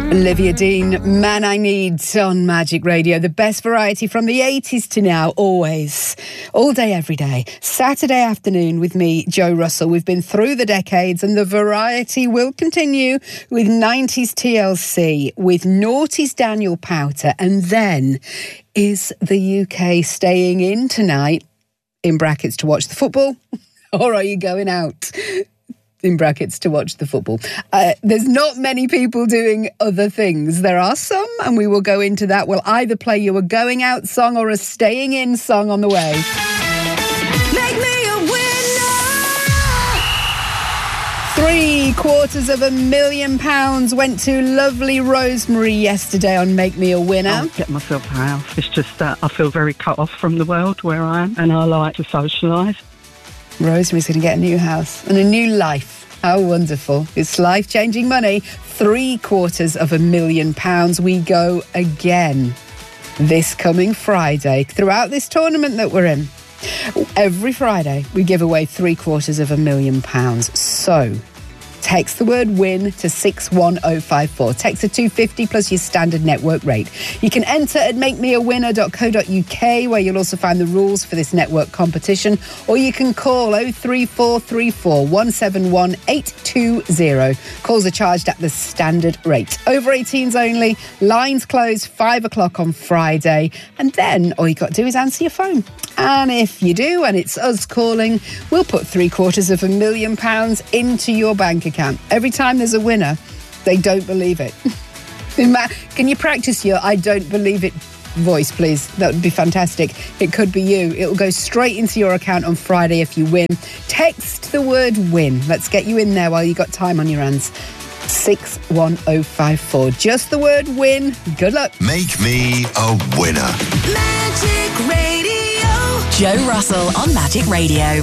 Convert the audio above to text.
Olivia Dean, Man I Need on Magic Radio. The best variety from the 80s to now, always. All day, every day. Saturday afternoon with me, Joe Russell. We've been through the decades and the variety will continue with 90s TLC, with noughties Daniel Powter. And then, is the UK staying in tonight, in brackets, to watch the football? Or are you going out, in brackets, to watch the football? There's not many people doing other things. There are some, and we will go into that. We'll either play you a going out song or a staying in song on the way. Make me a winner! £750,000 went to lovely Rosemary yesterday on Make Me a Winner. I'll get myself a house. It's just that I feel very cut off from the world where I am, and I like to socialise. Rosemary's going to get a new house and a new life. How wonderful. It's life-changing money. £750,000. We go again this coming Friday throughout this tournament that we're in. Every Friday, we give away £750,000. So, text the word WIN to 61054. Text to 250 plus your standard network rate. You can enter at makemeawinner.co.uk, where you'll also find the rules for this network competition, or you can call 03434 171 820. Calls are charged at the standard rate. Over 18s only. Lines close 5 o'clock on Friday, and then all you got to do is answer your phone. And if you do, and it's us calling, we'll put £750,000 into your bank account. Every time there's a winner, they don't believe it. Can you practice your I don't believe it voice, please? That would be fantastic. It could be you. It will go straight into your account on Friday if you win. Text the word WIN. Let's get you in there while you got time on your hands. 61054. Just the word WIN. Good luck. Make me a winner. Magic Radio. Joe Russell on Magic Radio.